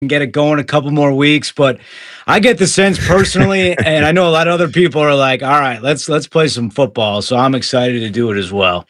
and get it going a couple more weeks. But I get the sense personally, and I know a lot of other people are like, all right, let's play some football. So I'm excited to do it as well.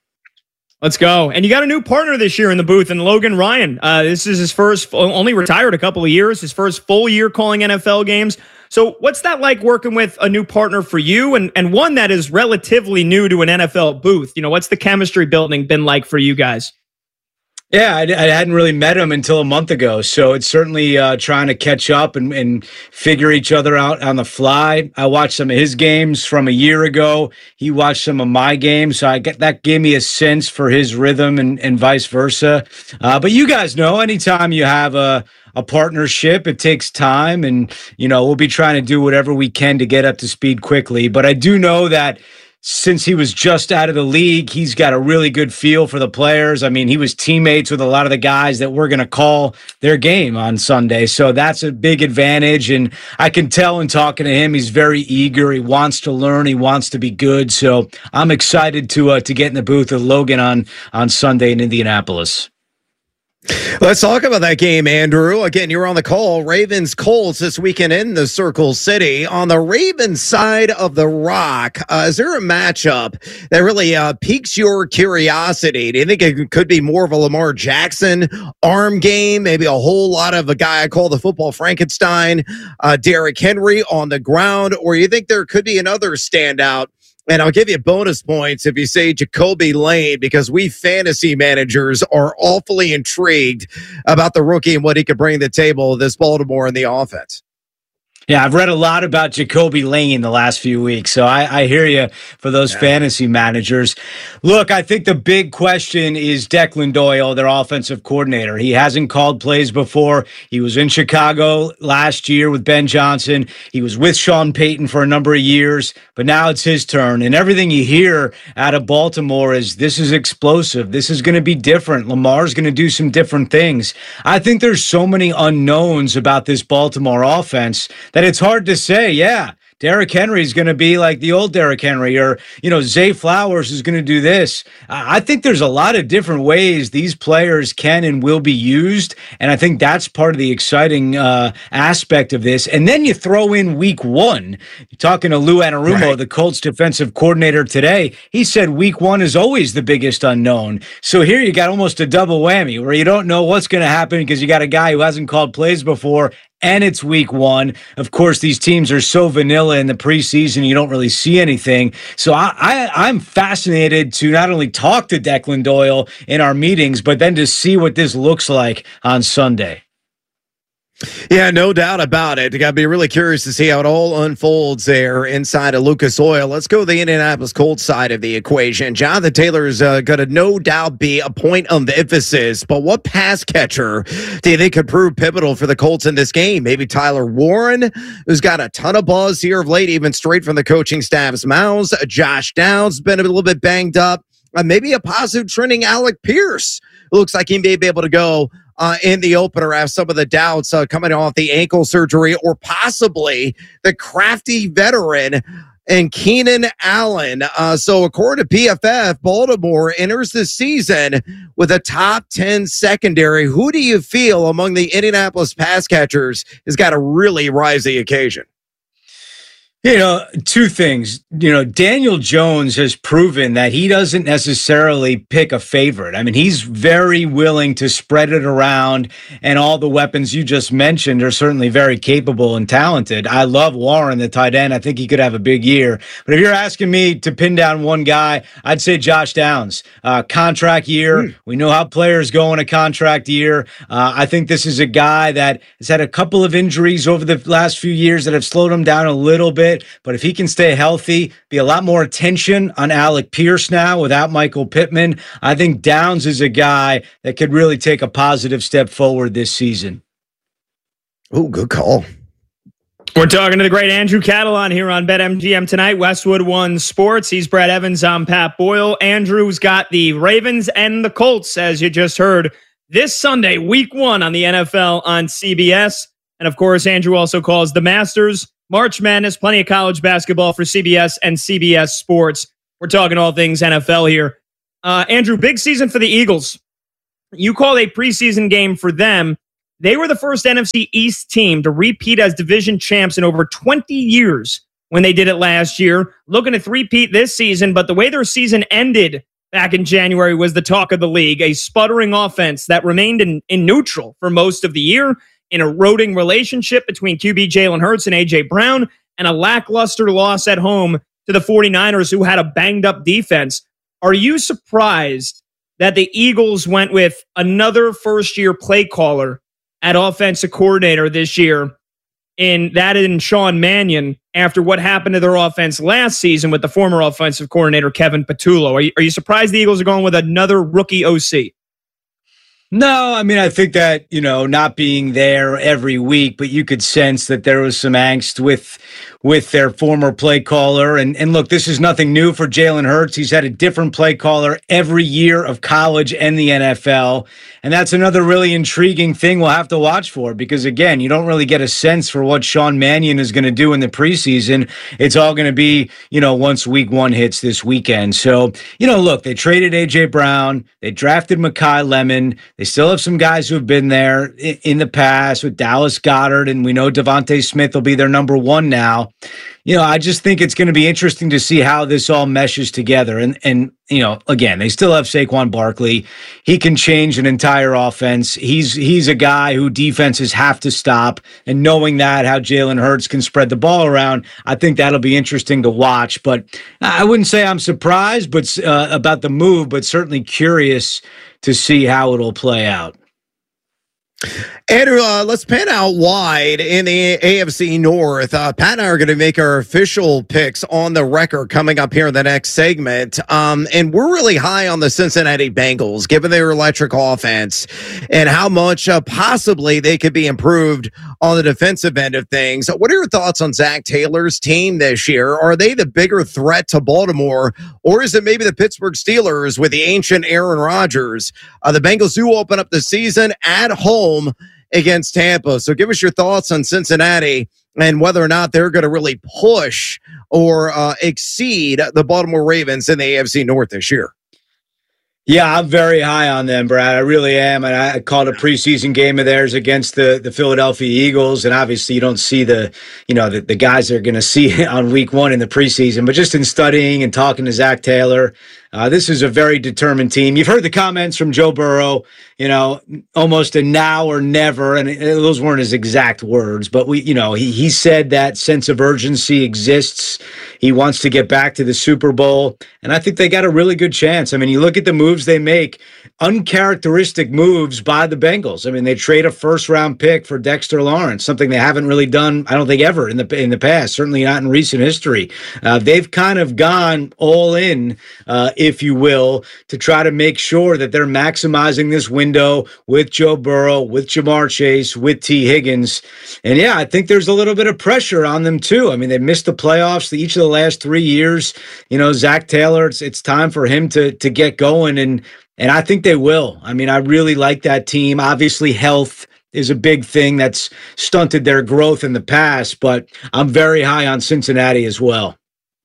Let's go. And you got a new partner this year in the booth, and Logan Ryan. This is his first, only retired a couple of years, his first full year calling NFL games. So what's that like working with a new partner for you and one that is relatively new to an NFL booth? You know, what's the chemistry building been like for you guys? Yeah, I hadn't really met him until a month ago, so it's certainly trying to catch up and figure each other out on the fly. I watched some of his games from a year ago. He watched some of my games, so that gave me a sense for his rhythm and vice versa. But you guys know, anytime you have a partnership, it takes time, and we'll be trying to do whatever we can to get up to speed quickly. But I do know that since he was just out of the league, he's got a really good feel for the players. I mean, he was teammates with a lot of the guys that we're going to call their game on Sunday. So that's a big advantage. And I can tell in talking to him, he's very eager. He wants to learn. He wants to be good. So I'm excited to get in the booth with Logan on Sunday in Indianapolis. Let's talk about that game, Andrew. Again, you're on the call. Ravens Colts this weekend in the Circle City. On the Ravens side of the rock, is there a matchup that really piques your curiosity? Do you think it could be more of a Lamar Jackson arm game? Maybe a whole lot of a guy I call the football Frankenstein, Derrick Henry on the ground? Or you think there could be another standout? And I'll give you bonus points if you say Jacoby Lane, because we fantasy managers are awfully intrigued about the rookie and what he could bring to the table, this Baltimore in the offense. Yeah, I've read a lot about Jacoby Lane the last few weeks, so I hear you for those fantasy managers. Look, I think the big question is Declan Doyle, their offensive coordinator. He hasn't called plays before. He was in Chicago last year with Ben Johnson. He was with Sean Payton for a number of years, but now it's his turn. And everything you hear out of Baltimore is this is explosive. This is going to be different. Lamar's going to do some different things. I think there's so many unknowns about this Baltimore offense that it's hard to say, Derrick Henry is going to be like the old Derrick Henry, or, Zay Flowers is going to do this. I think there's a lot of different ways these players can and will be used, and I think that's part of the exciting aspect of this. And then you throw in week one. You're talking to Lou Anarumo, the Colts defensive coordinator today. He said week one is always the biggest unknown. So here you got almost a double whammy where you don't know what's going to happen because you got a guy who hasn't called plays before, and it's week one. Of course, these teams are so vanilla in the preseason, you don't really see anything. So I'm fascinated to not only talk to Declan Doyle in our meetings, but then to see what this looks like on Sunday. Yeah, no doubt about it. You got to be really curious to see how it all unfolds there inside of Lucas Oil. Let's go to the Indianapolis Colts side of the equation. Jonathan Taylor is going to no doubt be a point of emphasis, but what pass catcher do you think could prove pivotal for the Colts in this game? Maybe Tyler Warren, who's got a ton of buzz here of late, even straight from the coaching staff's mouths. Josh Downs been a little bit banged up. Maybe a positive trending Alec Pierce. Looks like he may be able to go in the opener, have some of the doubts coming off the ankle surgery, or possibly the crafty veteran and Keenan Allen. So according to PFF, Baltimore enters the season with a top 10 secondary. Who do you feel among the Indianapolis pass catchers has got to really rise the occasion? Two things. Daniel Jones has proven that he doesn't necessarily pick a favorite. I mean, he's very willing to spread it around, and all the weapons you just mentioned are certainly very capable and talented. I love Warren, the tight end. I think he could have a big year. But if you're asking me to pin down one guy, I'd say Josh Downs. Contract year. We know how players go in a contract year. I think this is a guy that has had a couple of injuries over the last few years that have slowed him down a little bit. But if he can stay healthy, be a lot more attention on Alec Pierce now without Michael Pittman. I think Downs is a guy that could really take a positive step forward this season. Oh, good call. We're talking to the great Andrew Catalon here on BetMGM tonight. Westwood One Sports. He's Brad Evans. I'm Pat Boyle. Andrew's got the Ravens and the Colts, as you just heard, this Sunday, week one on the NFL on CBS. And of course, Andrew also calls the Masters, March Madness, plenty of college basketball for CBS and CBS Sports. We're talking all things NFL here. Andrew, big season for the Eagles. You call a preseason game for them. They were the first NFC East team to repeat as division champs in over 20 years when they did it last year. Looking to three-peat this season, but the way their season ended back in January was the talk of the league. A sputtering offense that remained in neutral for most of the year, an eroding relationship between QB Jalen Hurts and A.J. Brown, and a lackluster loss at home to the 49ers, who had a banged-up defense. Are you surprised that the Eagles went with another first-year play caller at offensive coordinator this year in Sean Mannion after what happened to their offense last season with the former offensive coordinator, Kevin Patullo? Are you surprised the Eagles are going with another rookie OC? No, I mean, I think that, not being there every week, but you could sense that there was some angst with their former play caller. And look, this is nothing new for Jalen Hurts. He's had a different play caller every year of college and the NFL. And that's another really intriguing thing we'll have to watch for, because, again, you don't really get a sense for what Sean Mannion is going to do in the preseason. It's all going to be, once week one hits this weekend. So, look, they traded A.J. Brown. They drafted Mekhi Lemon. They still have some guys who have been there in the past with Dallas Goedert, and we know Devontae Smith will be their number one now. I just think it's going to be interesting to see how this all meshes together. And again, they still have Saquon Barkley. He can change an entire offense. He's a guy who defenses have to stop. And knowing that, how Jalen Hurts can spread the ball around, I think that'll be interesting to watch. But I wouldn't say I'm surprised about the move, but certainly curious to see how it'll play out. Andrew, let's pan out wide in the AFC North. Pat and I are going to make our official picks on the record coming up here in the next segment. And we're really high on the Cincinnati Bengals, given their electric offense and how much possibly they could be improved on the defensive end of things. What are your thoughts on Zach Taylor's team this year? Are they the bigger threat to Baltimore, or is it maybe the Pittsburgh Steelers with the ancient Aaron Rodgers? The Bengals do open up the season at home against Tampa. So give us your thoughts on Cincinnati and whether or not they're going to really push or exceed the Baltimore Ravens in the AFC North this year. Yeah, I'm very high on them, Brad. I really am. And I called a preseason game of theirs against the Philadelphia Eagles. And obviously you don't see the guys they're going to see on week one in the preseason, but just in studying and talking to Zach Taylor, this is a very determined team. You've heard the comments from Joe Burrow, almost a now or never. And those weren't his exact words, but he said that sense of urgency exists. He wants to get back to the Super Bowl. And I think they got a really good chance. I mean, you look at the moves they make, uncharacteristic moves by the Bengals. I mean, they trade a first-round pick for Dexter Lawrence, something they haven't really done, I don't think, ever in the past, certainly not in recent history. They've kind of gone all in, if you will, to try to make sure that they're maximizing this window with Joe Burrow, with Jamar Chase, with T. Higgins. And yeah, I think there's a little bit of pressure on them too. I mean, they missed the playoffs each of the last 3 years. Zach Taylor, it's time for him to get going, and I think they will. I mean, I really like that team. Obviously, health is a big thing that's stunted their growth in the past, but I'm very high on Cincinnati as well.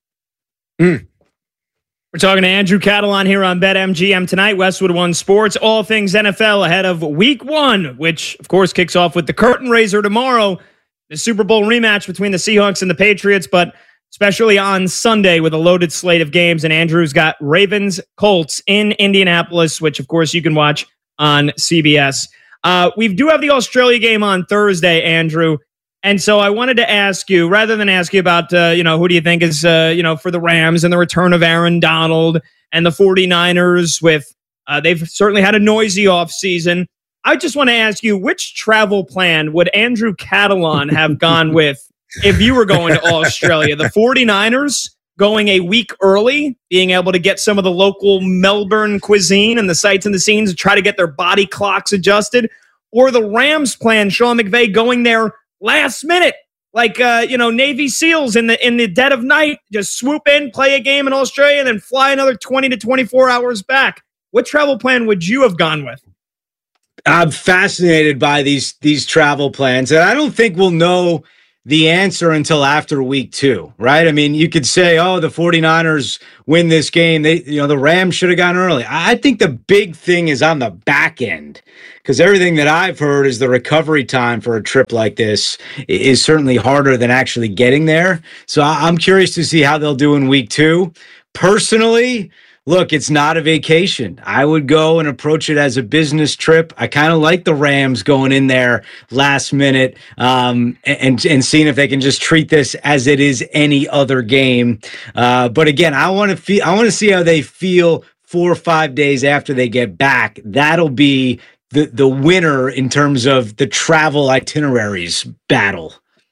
We're talking to Andrew Catalon here on BetMGM tonight, Westwood One Sports, all things NFL ahead of week one, which, of course, kicks off with the curtain raiser tomorrow, the Super Bowl rematch between the Seahawks and the Patriots, but especially on Sunday with a loaded slate of games. And Andrew's got Ravens Colts in Indianapolis, which, of course, you can watch on CBS. We do have the Australia game on Thursday, Andrew. And so I wanted to ask you, rather than ask you about, who do you think is, for the Rams and the return of Aaron Donald and the 49ers with, they've certainly had a noisy offseason. I just want to ask you, which travel plan would Andrew Catalon have gone with if you were going to Australia? The 49ers going a week early, being able to get some of the local Melbourne cuisine and the sights and the scenes to try to get their body clocks adjusted, or the Rams plan, Sean McVay going there last minute, like Navy SEALs in the dead of night, just swoop in, play a game in Australia, and then fly another 20 to 24 hours back. What travel plan would you have gone with? I'm fascinated by these travel plans, and I don't think we'll know the answer until after week 2, right? I mean, you could say, oh, the 49ers win this game. The Rams should have gone early. I think the big thing is on the back end, because everything that I've heard is the recovery time for a trip like this is certainly harder than actually getting there. So I'm curious to see how they'll do in week 2. Personally, look, it's not a vacation. I would go and approach it as a business trip. I kind of like the Rams going in there last minute and seeing if they can just treat this as it is any other game. But again, I want to see how they feel 4 or 5 days after they get back. That'll be the winner in terms of the travel itineraries battle.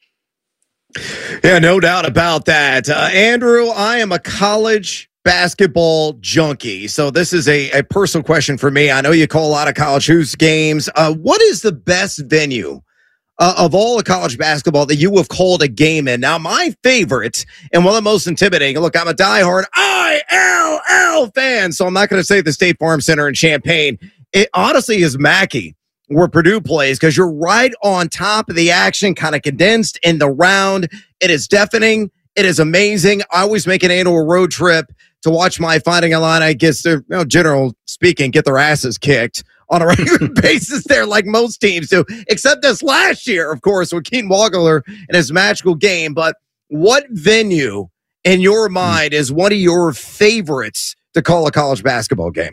Yeah, no doubt about that. Andrew, I am a college basketball junkie. So this is a personal question for me. I know you call a lot of college hoops games. What is the best venue of all the college basketball that you have called a game in? Now, my favorite and one of the most intimidating, look, I'm a diehard ILL fan, so I'm not going to say the State Farm Center in Champaign. It honestly is Mackey, where Purdue plays, because you're right on top of the action, kind of condensed in the round. It is deafening. It is amazing. I always make an annual road trip to watch my Fighting Illini, general speaking, get their asses kicked on a regular basis there, like most teams do, except this last year, of course, with Keaton Wagler and his magical game. But what venue in your mind is one of your favorites to call a college basketball game?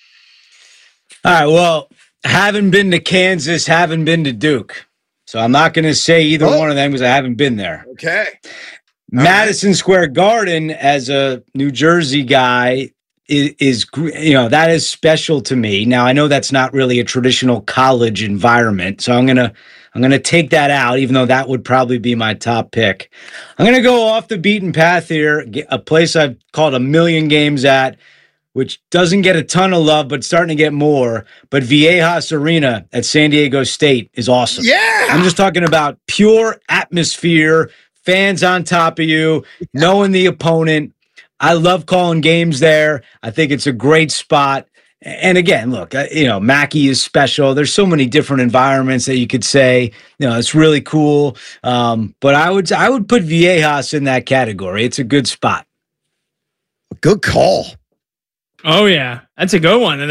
All right, well, haven't been to Kansas, haven't been to Duke. So I'm not going to say either one of them because I haven't been there. Okay. Madison Square Garden, as a New Jersey guy, is that is special to me. Now, I know that's not really a traditional college environment, so I'm gonna take that out, even though that would probably be my top pick. I'm gonna go off the beaten path here, a place I've called a million games at, which doesn't get a ton of love, but starting to get more. But Viejas Arena at San Diego State is awesome. Yeah, I'm just talking about pure atmosphere. Fans on top of you, knowing the opponent. I love calling games there. I think it's a great spot. And again, look, Mackey is special. There's so many different environments that you could say, it's really cool. But I would put Viejas in that category. It's a good spot. Good call. Oh yeah, that's a good one, and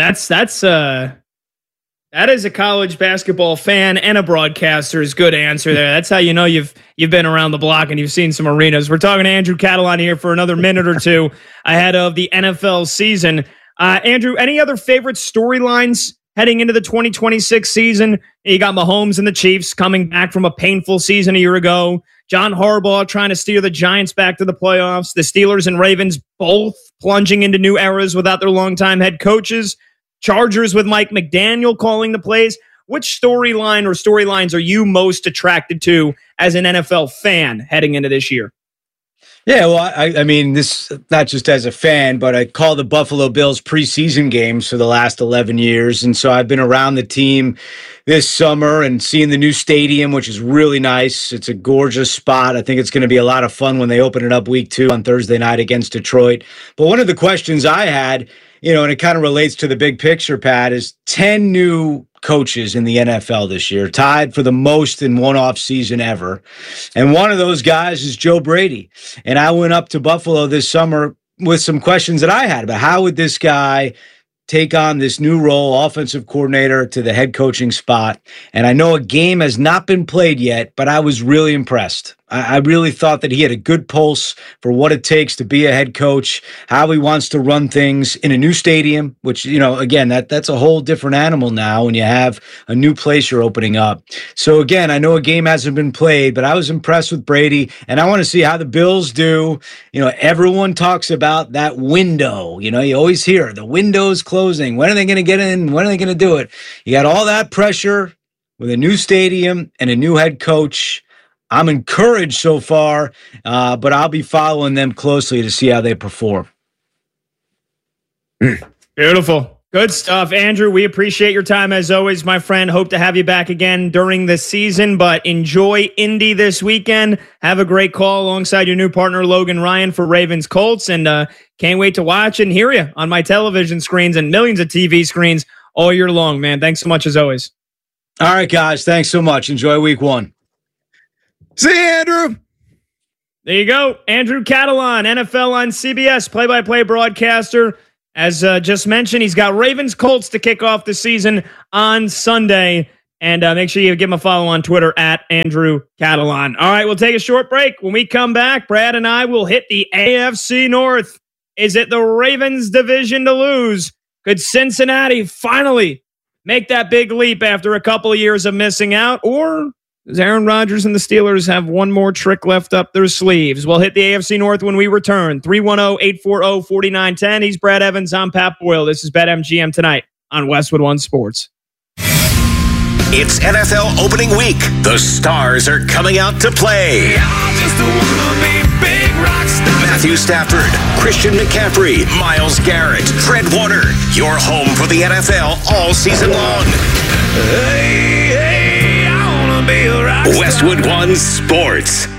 that is a college basketball fan and a broadcaster's good answer there. That's how you know you've been around the block and you've seen some arenas. We're talking to Andrew Catalon here for another minute or two ahead of the NFL season. Andrew, any other favorite storylines heading into the 2026 season? You got Mahomes and the Chiefs coming back from a painful season a year ago. John Harbaugh trying to steer the Giants back to the playoffs. The Steelers and Ravens both plunging into new eras without their longtime head coaches. Chargers with Mike McDaniel calling the plays. Which storyline or storylines are you most attracted to as an NFL fan heading into this year? Yeah, well, I mean, this not just as a fan, but I call the Buffalo Bills preseason games for the last 11 years. And so I've been around the team this summer and seeing the new stadium, which is really nice. It's a gorgeous spot. I think it's going to be a lot of fun when they open it up week 2 on Thursday night against Detroit. But one of the questions I had, and it kind of relates to the big picture, Pat, is 10 new coaches in the NFL this year, tied for the most in one off season ever. And one of those guys is Joe Brady. And I went up to Buffalo this summer with some questions that I had about how would this guy take on this new role, offensive coordinator to the head coaching spot. And I know a game has not been played yet, but I was really impressed. I really thought that he had a good pulse for what it takes to be a head coach, how he wants to run things in a new stadium, which, again, that's a whole different animal now when you have a new place you're opening up. So again, I know a game hasn't been played, but I was impressed with Brady, and I want to see how the Bills do. Everyone talks about that window. You always hear the window's closing. When are they going to get in? When are they going to do it? You got all that pressure with a new stadium and a new head coach. I'm encouraged so far, but I'll be following them closely to see how they perform. Beautiful. Good stuff. Andrew, we appreciate your time as always, my friend. Hope to have you back again during the season, but enjoy Indy this weekend. Have a great call alongside your new partner, Logan Ryan, for Ravens Colts, and can't wait to watch and hear you on my television screens and millions of TV screens all year long, man. Thanks so much as always. All right, guys. Thanks so much. Enjoy week 1. See you, Andrew. There you go. Andrew Catalon, NFL on CBS, play-by-play broadcaster. As just mentioned, he's got Ravens Colts to kick off the season on Sunday. And make sure you give him a follow on Twitter at Andrew Catalon. All right, we'll take a short break. When we come back, Brad and I will hit the AFC North. Is it the Ravens division to lose? Could Cincinnati finally make that big leap after a couple of years of missing out? Or does Aaron Rodgers and the Steelers have one more trick left up their sleeves? We'll hit the AFC North when we return. 310-840-4910. He's Brad Evans. I'm Pat Boyle. This is BetMGM tonight on Westwood One Sports. It's NFL opening week. The stars are coming out to play. Matthew Stafford, Christian McCaffrey, Myles Garrett, Fred Warner. Your home for the NFL all season long. Hey, I wanna be a rock star. Westwood One Sports.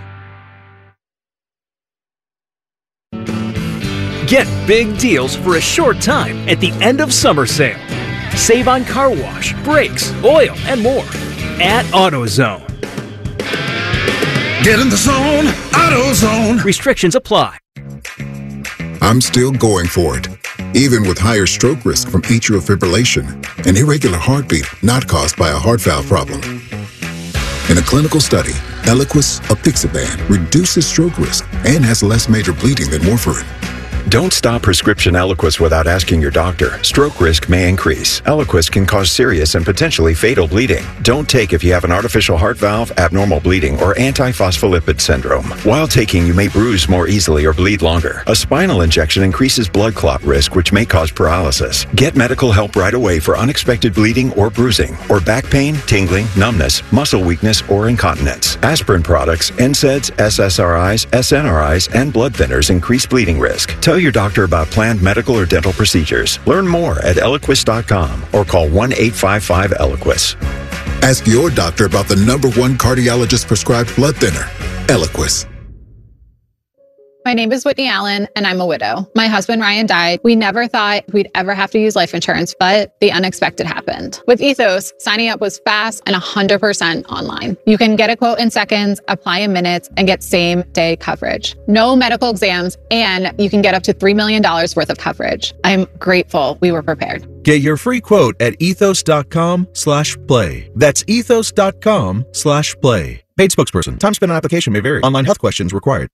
Get big deals for a short time at the end of summer sale. Save on car wash, brakes, oil, and more at AutoZone. Get in the zone, AutoZone. Restrictions apply. I'm still going for it, even with higher stroke risk from atrial fibrillation, an irregular heartbeat not caused by a heart valve problem. In a clinical study, Eliquis apixaban reduces stroke risk and has less major bleeding than warfarin. Don't stop prescription Eliquis without asking your doctor. Stroke risk may increase. Eliquis can cause serious and potentially fatal bleeding. Don't take if you have an artificial heart valve, abnormal bleeding, or antiphospholipid syndrome. While taking, you may bruise more easily or bleed longer. A spinal injection increases blood clot risk, which may cause paralysis. Get medical help right away for unexpected bleeding or bruising, or back pain, tingling, numbness, muscle weakness, or incontinence. Aspirin products, NSAIDs, SSRIs, SNRIs, and blood thinners increase bleeding risk. Tell your doctor about planned medical or dental procedures. Learn more at Eliquis.com or call 1-855-ELIQUIS. Ask your doctor about the #1 cardiologist prescribed blood thinner, Eliquis. My name is Whitney Allen, and I'm a widow. My husband, Ryan, died. We never thought we'd ever have to use life insurance, but the unexpected happened. With Ethos, signing up was fast and 100% online. You can get a quote in seconds, apply in minutes, and get same-day coverage. No medical exams, and you can get up to $3 million worth of coverage. I'm grateful we were prepared. Get your free quote at ethos.com/play. That's ethos.com/play. Paid spokesperson. Time spent on application may vary. Online health questions required.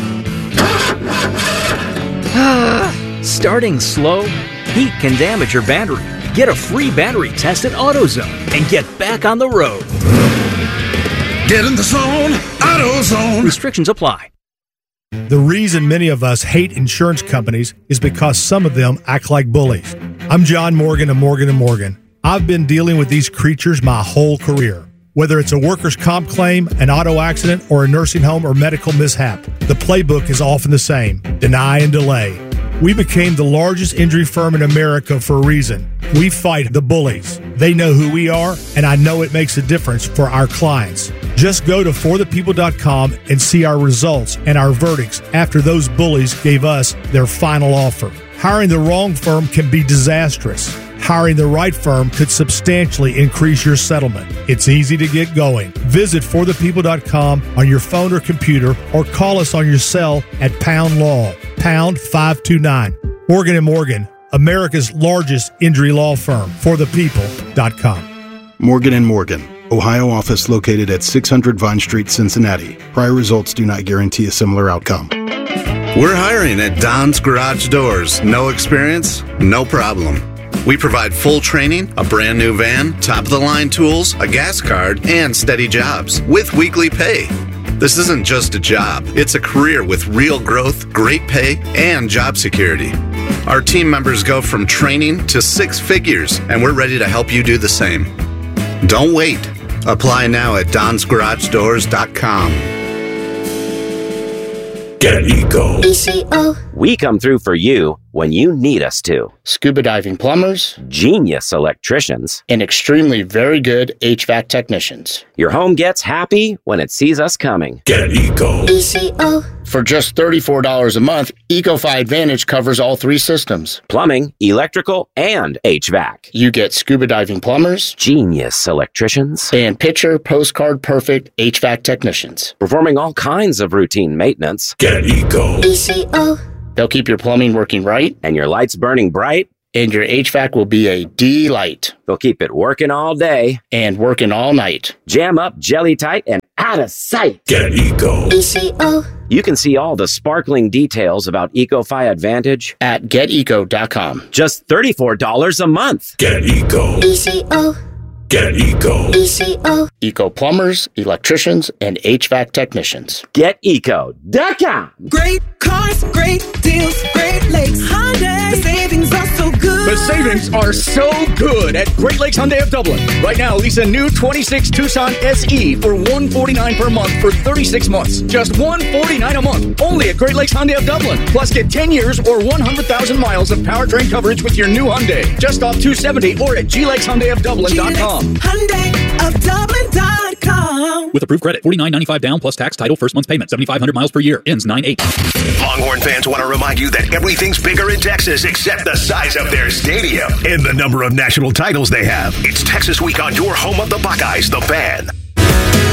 Starting slow? Heat can damage your battery. Get a free battery test at AutoZone and get back on the road. Get in the zone, AutoZone. Restrictions apply. The reason many of us hate insurance companies is because some of them act like bullies. I'm John Morgan of Morgan & Morgan. I've been dealing with these creatures my whole career. Whether it's a workers' comp claim, an auto accident, or a nursing home or medical mishap, the playbook is often the same: deny and delay. We became the largest injury firm in America for a reason. We fight the bullies. They know who we are, and I know it makes a difference for our clients. Just go to forthepeople.com and see our results and our verdicts after those bullies gave us their final offer. Hiring the wrong firm can be disastrous. Hiring the right firm could substantially increase your settlement. It's easy to get going. Visit forthepeople.com on your phone or computer, or call us on your cell at Pound Law, pound 529. Morgan & Morgan, America's largest injury law firm. forthepeople.com. Morgan & Morgan, Ohio office located at 600 Vine Street, Cincinnati. Prior results do not guarantee a similar outcome. We're hiring at Don's Garage Doors. No experience? No problem. We provide full training, a brand new van, top-of-the-line tools, a gas card, and steady jobs with weekly pay. This isn't just a job. It's a career with real growth, great pay, and job security. Our team members go from training to 6 figures, and we're ready to help you do the same. Don't wait. Apply now at donsgaragedoors.com. Get Eco. We come through for you. when you need us to. Scuba diving plumbers, genius electricians, and extremely very good HVAC technicians. Your home gets happy when it sees us coming. Get Eco. ECO. For just $34 a month, EcoFi Advantage covers all 3 systems. Plumbing, electrical, and HVAC. You get scuba diving plumbers, genius electricians, and picture postcard perfect HVAC technicians. Performing all kinds of routine maintenance. Get Eco. ECO. They'll keep your plumbing working right. And your lights burning bright. And your HVAC will be a delight. They'll keep it working all day. And working all night. Jam up, jelly tight, and out of sight. Get Eco. ECO. You can see all the sparkling details about EcoFi Advantage at geteco.com. Just $34 a month. Get Eco. ECO. Get Eco. ECO. Eco plumbers, electricians, and HVAC technicians. GetEco.com. Great cars, great deals, Great Lakes Hyundai. The savings are so good. The savings are so good at Great Lakes Hyundai of Dublin. Right now, lease a new 26 Tucson SE for $149 per month for 36 months. Just $149 a month. Only at Great Lakes Hyundai of Dublin. Plus, get 10 years or 100,000 miles of powertrain coverage with your new Hyundai. Just off 270 or at GLakesHyundaiofDublin.com. Hyundai of Dublin.com. With approved credit, $49.95 down plus tax, title, first month's payment, 7,500 miles per year, ends 9/8. Longhorn fans want to remind you that everything's bigger in Texas except the size of their stadium and the number of national titles they have. It's Texas Week on your home of the Buckeyes, the Fan.